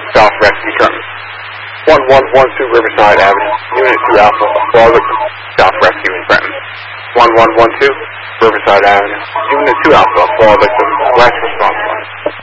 South Rescue Trenton. 1112 Riverside Avenue, Unit 2 Alpha, fall victim, South Rescue in Trenton. 1112 Riverside Avenue, Unit 2 Alpha, fall victim, last response line.